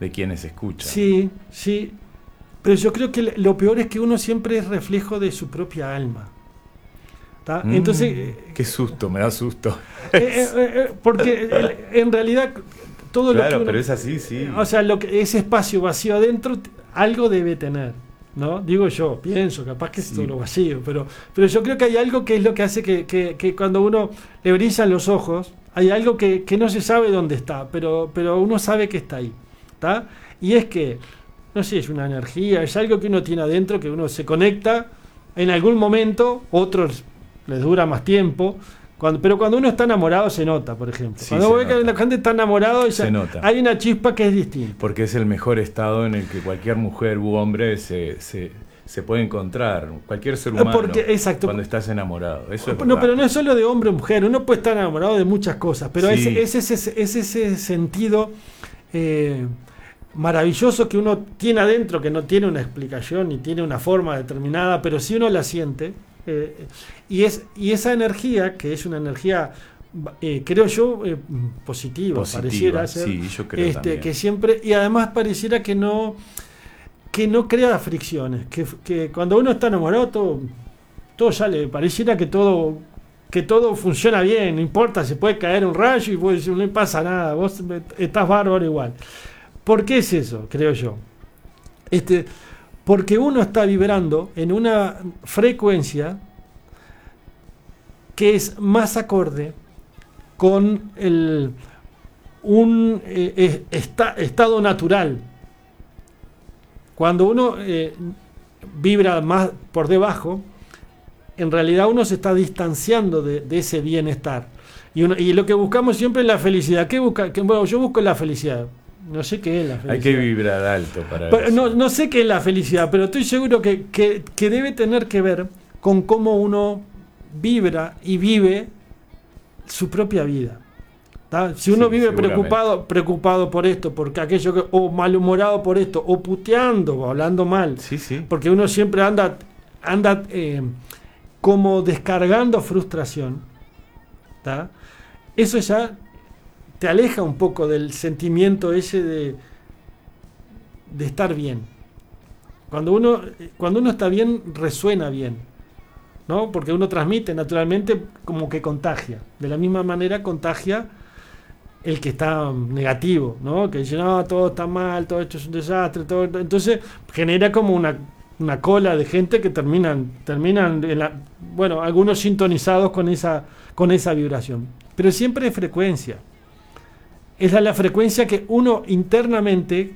de quienes escuchan. Sí, sí. Pero yo creo que lo peor es que uno siempre es reflejo de su propia alma. Entonces, qué susto, me da susto. Porque en realidad todo claro, lo que uno, pero es así, sí. O sea, ese espacio vacío adentro algo debe tener, ¿no? Digo yo, pienso, capaz que es todo vacío, pero yo creo que hay algo que es lo que hace que cuando uno le brillan los ojos, hay algo que no se sabe dónde está, pero uno sabe que está ahí, ¿está? Y es que, no sé, es una energía, es algo que uno tiene adentro, que uno se conecta en algún momento, otros les dura más tiempo, pero cuando uno está enamorado se nota, por ejemplo. Sí, cuando ve que la gente está enamorado, hay una chispa que es distinta. Porque es el mejor estado en el que cualquier mujer u hombre se puede encontrar, cualquier ser humano, exacto, cuando estás enamorado. Eso es no, pero no es solo de hombre o mujer, uno puede estar enamorado de muchas cosas, pero sí. es ese sentido maravilloso que uno tiene adentro, que no tiene una explicación ni tiene una forma determinada, pero si uno la siente, y esa energía, que es una energía, creo yo, positiva, pareciera ser, sí, yo creo también. Que siempre, y además pareciera que no crea fricciones, que cuando uno está enamorado todo sale, pareciera que todo funciona bien, no importa, se puede caer un rayo y vos decís, no pasa nada, vos estás bárbaro igual. ¿Por qué es eso? Creo yo. Porque uno está vibrando en una frecuencia que es más acorde con un estado natural. Cuando uno vibra más por debajo, en realidad uno se está distanciando de ese bienestar. Y lo que buscamos siempre es la felicidad. ¿Qué busca? Bueno, yo busco la felicidad. No sé qué es la felicidad. Hay que vibrar alto para eso. No sé qué es la felicidad, pero estoy seguro que debe tener que ver con cómo uno vibra y vive su propia vida. ¿Tá? Si uno vive preocupado por esto, porque aquello, o malhumorado por esto, o puteando, o hablando mal, porque uno siempre anda como descargando frustración, ¿tá? Eso ya te aleja un poco del sentimiento ese de estar bien. Cuando uno está bien, resuena bien, ¿no? Porque uno transmite naturalmente, como que contagia. De la misma manera contagia el que está negativo, ¿no? Que dice, no, todo está mal, todo esto es un desastre, todo. Entonces genera como una cola de gente que terminan algunos sintonizados con esa vibración. Pero siempre es frecuencia. Esa es la frecuencia que uno internamente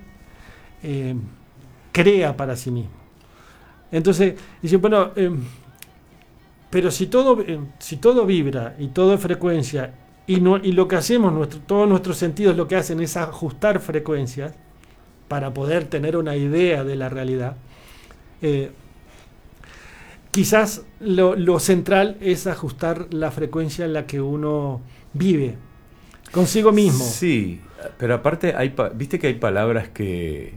crea para sí mismo. Entonces, dice, bueno, pero si todo vibra y todo es frecuencia, y lo que hacemos, todos nuestros sentidos lo que hacen es ajustar frecuencias para poder tener una idea de la realidad, quizás lo central es ajustar la frecuencia en la que uno vive consigo mismo. Sí, pero aparte viste que hay palabras que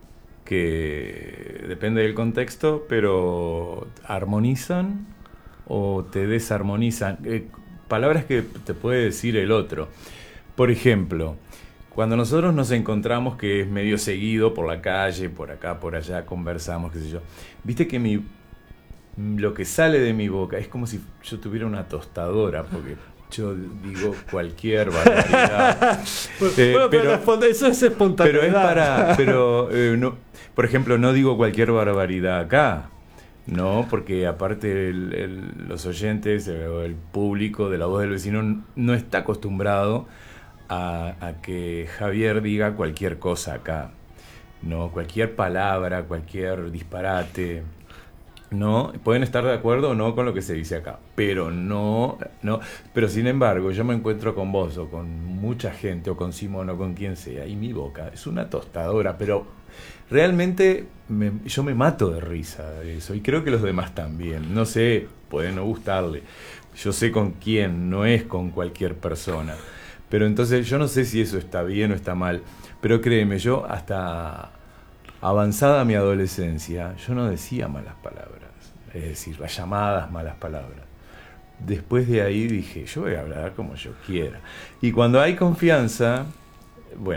depende del contexto, pero armonizan o te desarmonizan. Palabras que te puede decir el otro. Por ejemplo, cuando nosotros nos encontramos, que es medio seguido por la calle, por acá, por allá, conversamos, qué sé yo. Viste que lo que sale de mi boca es como si yo tuviera una tostadora, porque yo digo cualquier barbaridad. Pero eso es espontaneidad. No, por ejemplo, no digo cualquier barbaridad acá. No, porque aparte los oyentes o el público de La Voz del Vecino no está acostumbrado a que Javier diga cualquier cosa acá. No, cualquier palabra, cualquier disparate. No, pueden estar de acuerdo o no con lo que se dice acá, pero pero sin embargo yo me encuentro con vos o con mucha gente o con Simón o con quien sea y mi boca es una tostadora, pero realmente yo me mato de risa de eso y creo que los demás también. No sé, puede no gustarle, yo sé con quién, no es con cualquier persona, pero entonces yo no sé si eso está bien o está mal, pero créeme, yo hasta avanzada mi adolescencia, yo no decía malas palabras, es decir, las llamadas malas palabras. Después de ahí dije, yo voy a hablar como yo quiera. Y cuando hay confianza, bueno,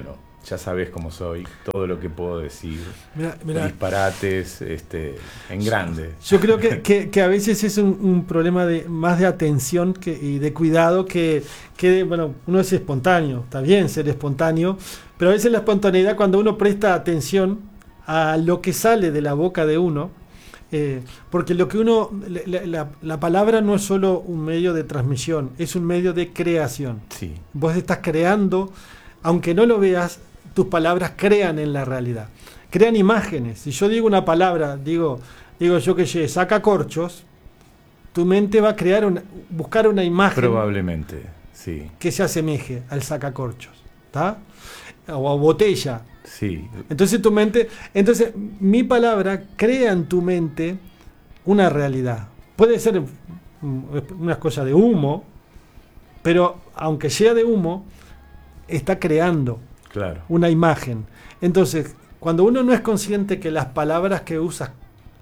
ya sabes cómo soy, todo lo que puedo decir, Mirá, disparates, en grande. yo creo que a veces es un problema más de atención y de cuidado bueno, uno es espontáneo, está bien ser espontáneo, pero a veces la espontaneidad, cuando uno presta atención a lo que sale de la boca de uno, porque lo que la palabra no es solo un medio de transmisión, es un medio de creación. Sí. Vos estás creando, aunque no lo veas, tus palabras crean en la realidad, crean imágenes. Si yo digo una palabra, digo yo que sé, sacacorchos, tu mente va a buscar una imagen Probablemente, sí. que se asemeje al sacacorchos, ¿está? O a botella. Sí. Entonces mi palabra crea en tu mente una realidad. Puede ser una cosa de humo, pero aunque sea de humo, está creando una imagen. Entonces, cuando uno no es consciente que las palabras que usa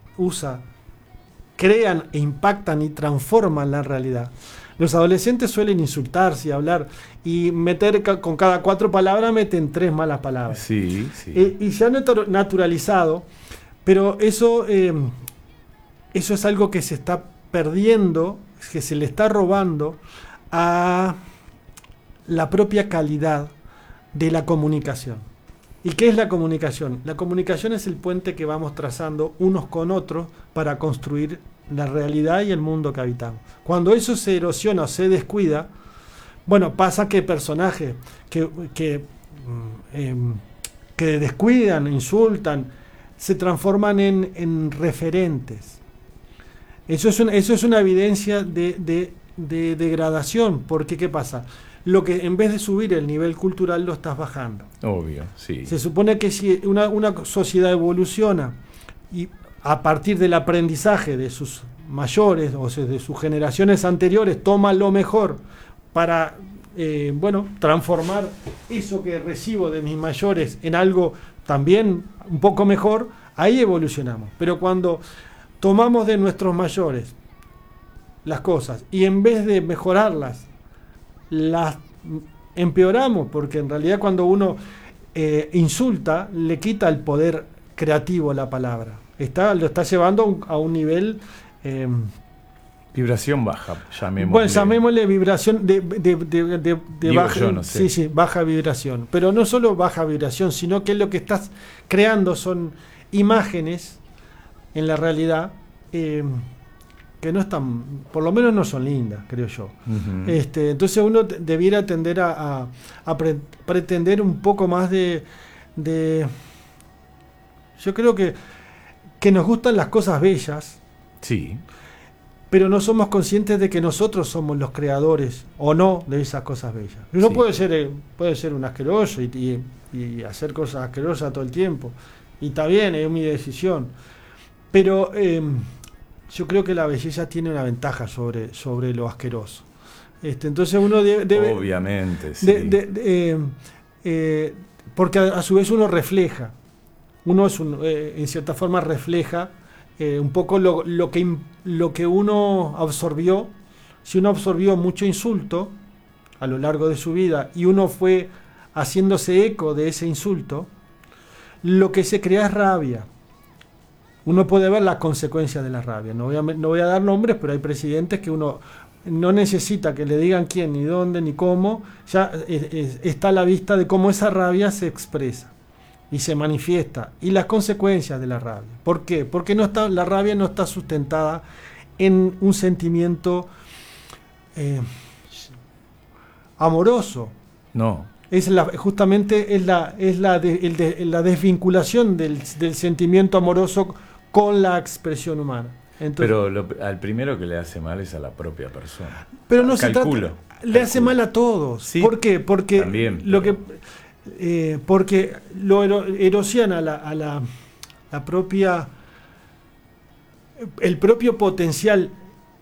crean e impactan y transforman la realidad. Los adolescentes suelen insultarse y hablar y meter con cada 4 palabras meten 3 malas palabras. Sí, sí. Y se ha naturalizado, pero eso es algo que se está perdiendo, que se le está robando a la propia calidad de la comunicación. ¿Y qué es la comunicación? La comunicación es el puente que vamos trazando unos con otros para construir la realidad y el mundo que habitamos. Cuando eso se erosiona o se descuida, bueno, pasa que personajes que descuidan, insultan, se transforman en referentes. Eso es una evidencia de degradación, porque ¿qué pasa? Lo que en vez de subir el nivel cultural lo estás bajando. Obvio, sí. Se supone que si una sociedad evoluciona y a partir del aprendizaje de sus mayores o de sus generaciones anteriores toma lo mejor para transformar eso que recibo de mis mayores en algo también un poco mejor, ahí evolucionamos. Pero cuando tomamos de nuestros mayores las cosas y en vez de mejorarlas las empeoramos, porque en realidad cuando uno insulta le quita el poder creativo a la palabra, lo está llevando a un nivel vibración baja, llamémosle. Bueno, llamémosle vibración de baja, yo, no sé. Sí, baja vibración, pero no solo baja vibración, sino que lo que estás creando son imágenes en la realidad que no están, por lo menos no son lindas, creo yo. Uh-huh. Entonces uno debiera tender a pretender un poco más de yo creo que nos gustan las cosas bellas, sí, pero no somos conscientes de que nosotros somos los creadores o no de esas cosas bellas. Uno sí. puede ser un asqueroso y hacer cosas asquerosas todo el tiempo, y está bien, es mi decisión, pero yo creo que la belleza tiene una ventaja sobre lo asqueroso. Entonces uno debe obviamente, sí. Porque a su vez uno refleja, en cierta forma refleja un poco lo que uno absorbió. Si uno absorbió mucho insulto a lo largo de su vida y uno fue haciéndose eco de ese insulto, lo que se crea es rabia. Uno puede ver las consecuencias de la rabia. No voy a dar nombres, pero hay presidentes que uno no necesita que le digan quién, ni dónde, ni cómo. Ya está a la vista de cómo esa rabia se expresa y se manifiesta. Y las consecuencias de la rabia. ¿Por qué? Porque la rabia no está sustentada en un sentimiento amoroso. No. Justamente es la desvinculación del sentimiento amoroso con la expresión humana. Entonces, pero al primero que le hace mal es a la propia persona. Pero no se trata, le hace mal a todos. Sí, ¿por qué? Porque también, porque lo erosiona la propia, el propio potencial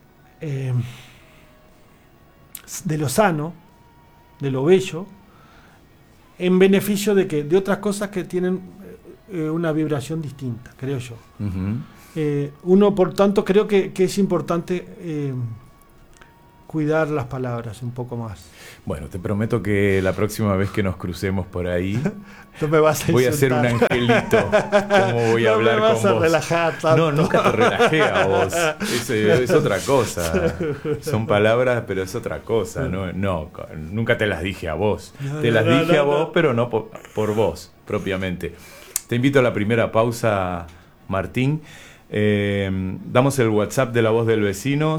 de lo sano, de lo bello, en beneficio de otras cosas que tienen una vibración distinta, creo yo. Uh-huh. Uno, por tanto, creo que es importante cuidar las palabras un poco más. Bueno, te prometo que la próxima vez que nos crucemos por ahí, no me vas a voy a ser un angelito. ¿Cómo voy a hablar me vas con a vos? relajar tanto. No, nunca te relajé a vos. Es otra cosa. Son palabras, pero es otra cosa. No, nunca te las dije a vos. Te las dije a vos, pero no por vos, propiamente. Te invito a la primera pausa, Martín. Damos el WhatsApp de La Voz del Vecino,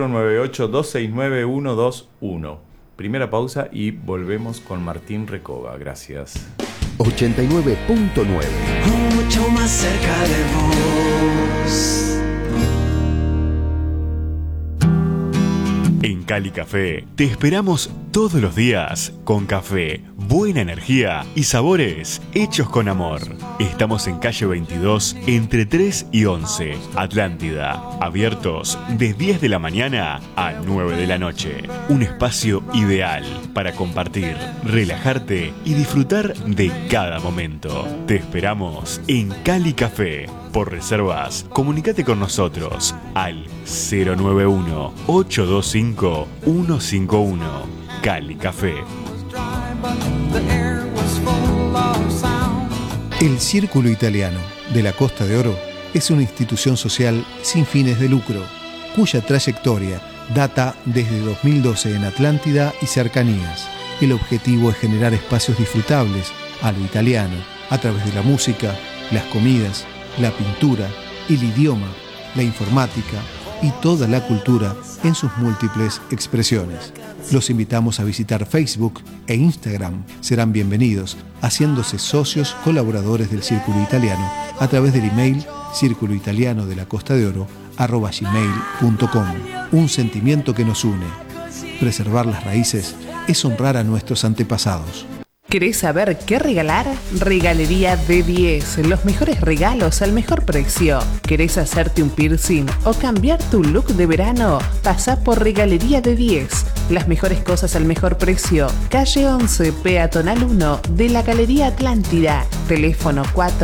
098-269-121. Primera pausa y volvemos con Martín Recoba. Gracias. 89.9. Mucho más cerca de vos. En Cali Café te esperamos todos los días con café, buena energía y sabores hechos con amor. Estamos en calle 22 entre 3 y 11, Atlántida, abiertos de 10 de la mañana a 9 de la noche. Un espacio ideal para compartir, relajarte y disfrutar de cada momento. Te esperamos en Cali Café. Por reservas, comunícate con nosotros al 091-825-151. Cali Café. El Círculo Italiano de la Costa de Oro es una institución social sin fines de lucro, cuya trayectoria data desde 2012 en Atlántida y cercanías. El objetivo es generar espacios disfrutables a lo italiano, a través de la música, las comidas, la pintura, el idioma, la informática y toda la cultura en sus múltiples expresiones. Los invitamos a visitar Facebook e Instagram. Serán bienvenidos haciéndose socios colaboradores del Círculo Italiano a través del email circuloitaliano@gmail.com. Un sentimiento que nos une. Preservar las raíces es honrar a nuestros antepasados. ¿Querés saber qué regalar? Regalería D10, los mejores regalos al mejor precio. ¿Querés hacerte un piercing o cambiar tu look de verano? Pasá por Regalería D10, las mejores cosas al mejor precio. Calle 11, Peatonal 1 de la Galería Atlántida. Teléfono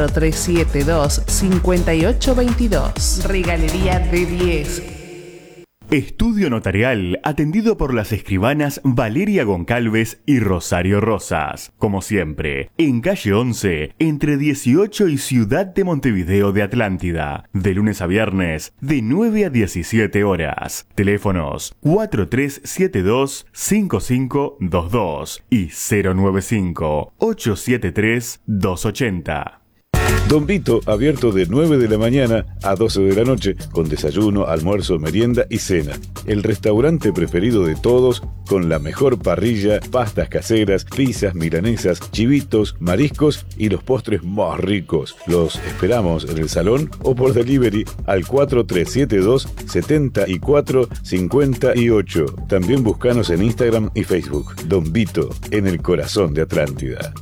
4372-5822. Regalería D10. Estudio notarial atendido por las escribanas Valeria Goncalves y Rosario Rosas. Como siempre, en calle 11, entre 18 y Ciudad de Montevideo de Atlántida. De lunes a viernes, de 9 a 17 horas. Teléfonos 4372-5522 y 095-873-280. Don Vito, abierto de 9 de la mañana a 12 de la noche, con desayuno, almuerzo, merienda y cena. El restaurante preferido de todos, con la mejor parrilla, pastas caseras, pizzas, milanesas, chivitos, mariscos y los postres más ricos. Los esperamos en el salón o por delivery al 4372-7458. También búscanos en Instagram y Facebook. Don Vito, en el corazón de Atlántida.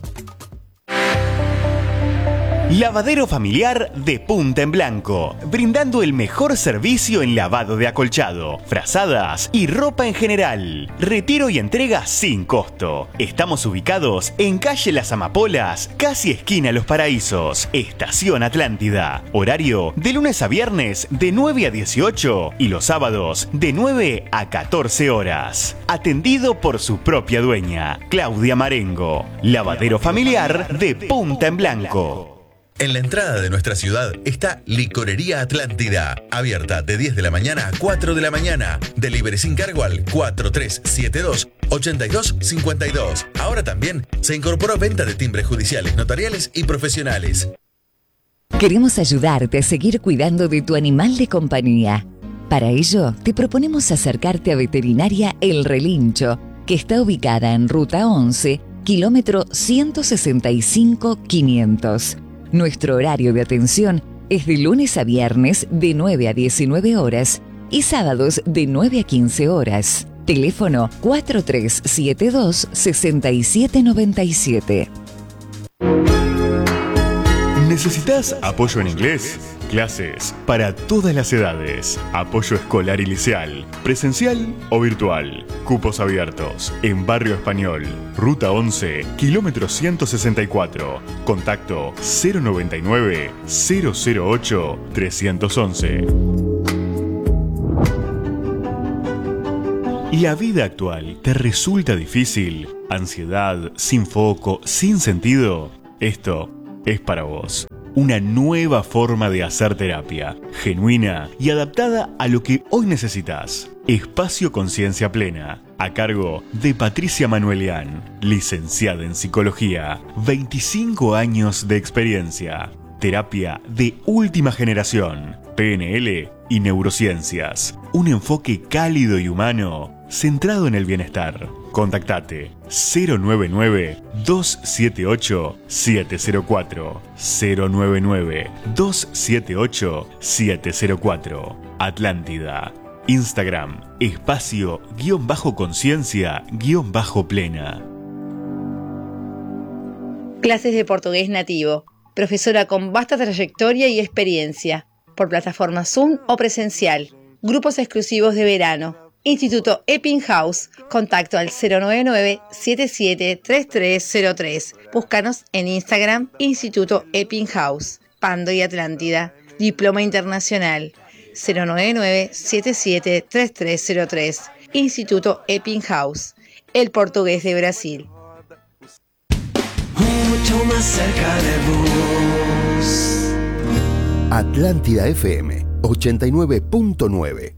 Lavadero familiar de Punta en Blanco, brindando el mejor servicio en lavado de acolchado, frazadas y ropa en general. Retiro y entrega sin costo. Estamos ubicados en calle Las Amapolas, casi esquina Los Paraísos, Estación Atlántida. Horario de lunes a viernes de 9 a 18 y los sábados de 9 a 14 horas. Atendido por su propia dueña, Claudia Marengo. Lavadero familiar de Punta en Blanco. En la entrada de nuestra ciudad está Licorería Atlántida, abierta de 10 de la mañana a 4 de la mañana. Delivery sin cargo al 4372-8252. Ahora también se incorporó venta de timbres judiciales, notariales y profesionales. Queremos ayudarte a seguir cuidando de tu animal de compañía. Para ello, te proponemos acercarte a Veterinaria El Relincho, que está ubicada en Ruta 11, kilómetro 165-500. Nuestro horario de atención es de lunes a viernes de 9 a 19 horas y sábados de 9 a 15 horas. Teléfono 4372-6797. ¿Necesitas apoyo en inglés? Clases para todas las edades. Apoyo escolar y liceal, presencial o virtual. Cupos abiertos en Barrio Español, Ruta 11, kilómetro 164. Contacto 099-008-311. ¿La vida actual te resulta difícil? ¿Ansiedad, sin foco, sin sentido? Esto es para vos. Una nueva forma de hacer terapia, genuina y adaptada a lo que hoy necesitas. Espacio Conciencia Plena, a cargo de Patricia Manuelian, licenciada en Psicología, 25 años de experiencia. Terapia de última generación, PNL y neurociencias. Un enfoque cálido y humano, centrado en el bienestar. Contactate 099-278-704. 099-278-704. Atlántida. Instagram, espacio-conciencia-plena. Clases de portugués nativo. Profesora con vasta trayectoria y experiencia. Por plataforma Zoom o presencial. Grupos exclusivos de verano. Instituto Eppinghaus. Contacto al 099-773303. Búscanos en Instagram, Instituto Eppinghaus. Pando y Atlántida. Diploma internacional. 099-773303. Instituto Eppinghaus. El portugués de Brasil. Mucho más cerca de vos. Atlántida FM 89.9.